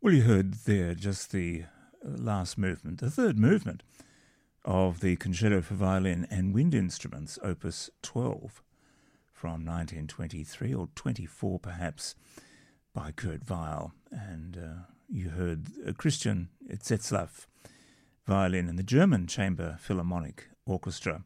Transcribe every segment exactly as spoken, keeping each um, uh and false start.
Well, you heard there just the last movement, the third movement of the Concerto for Violin and Wind Instruments, Opus twelve, from nineteen twenty-three, or twenty-four perhaps, by Kurt Weill. And uh, you heard uh, Christian Zetzlaff, violin, and the German Chamber Philharmonic Orchestra.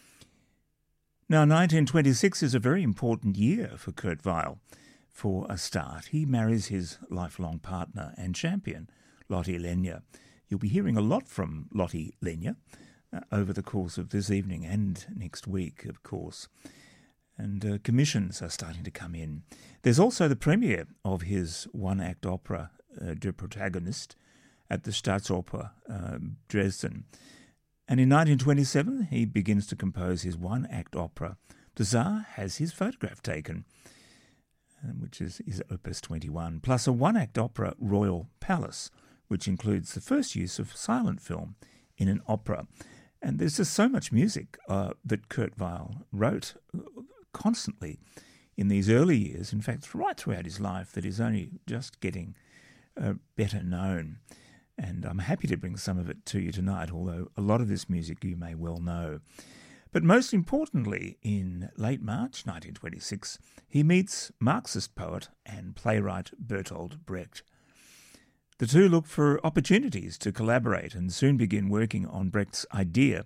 Now, nineteen twenty-six is a very important year for Kurt Weill. For a start, he marries his lifelong partner and champion, Lotte Lenya. You'll be hearing a lot from Lotte Lenya uh, over the course of this evening and next week, of course. And uh, commissions are starting to come in. There's also the premiere of his one-act opera, uh, Der Protagonist, at the Staatsoper uh, Dresden. And in nineteen twenty-seven, he begins to compose his one-act opera. The Tsar has his photograph taken, which is, is Opus twenty-one, plus a one-act opera, Royal Palace, which includes the first use of silent film in an opera. And there's just so much music uh, that Kurt Weill wrote constantly in these early years, in fact, right throughout his life, that is only just getting uh, better known. And I'm happy to bring some of it to you tonight, although a lot of this music you may well know. But most importantly, in late March nineteen twenty-six, he meets Marxist poet and playwright Bertolt Brecht. The two look for opportunities to collaborate and soon begin working on Brecht's idea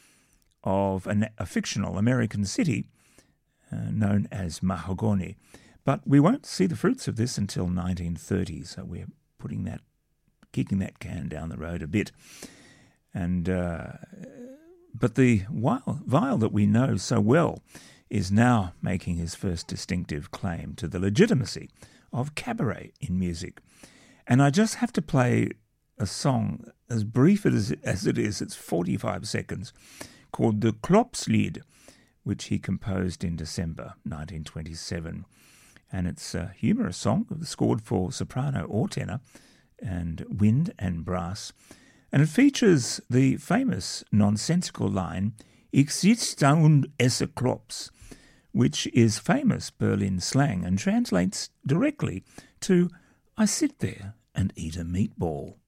of an, a fictional American city uh, known as Mahagoni. But we won't see the fruits of this until nineteen thirty, so we're putting that, kicking that can down the road a bit. And uh, But the Weill that we know so well is now making his first distinctive claim to the legitimacy of cabaret in music. And I just have to play a song, as brief as, as it is, it's forty-five seconds, called the Klopslied, which he composed in December nineteen twenty-seven. And it's a humorous song scored for soprano or tenor, and wind and brass. And it features the famous nonsensical line, "Ich sitz da und esse Klops," which is famous Berlin slang and translates directly to "I sit there and eat a meatball."